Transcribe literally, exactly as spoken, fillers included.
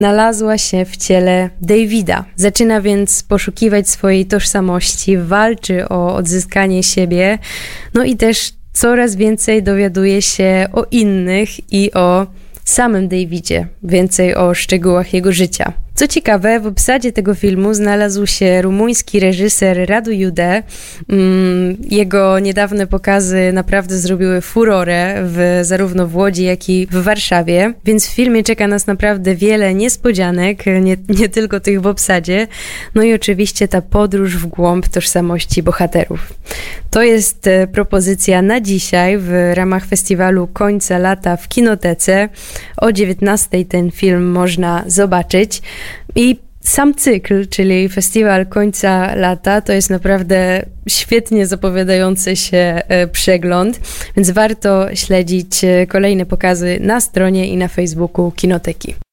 znalazła się w ciele Davida. Zaczyna więc poszukiwać swojej tożsamości, walczy o odzyskanie siebie, no i też coraz więcej dowiaduje się o innych i o samym Davidzie, więcej o szczegółach jego życia. Co ciekawe, w obsadzie tego filmu znalazł się rumuński reżyser Radu Jude. Jego niedawne pokazy naprawdę zrobiły furorę w, zarówno w Łodzi, jak i w Warszawie, więc w filmie czeka nas naprawdę wiele niespodzianek, nie, nie tylko tych w obsadzie, no i oczywiście ta podróż w głąb tożsamości bohaterów. To jest propozycja na dzisiaj w ramach festiwalu Końca Lata w Kinotece. O dziewiętnastej ten film można zobaczyć. I sam cykl, czyli Festiwal Końca Lata, to jest naprawdę świetnie zapowiadający się przegląd, więc warto śledzić kolejne pokazy na stronie i na Facebooku Kinoteki.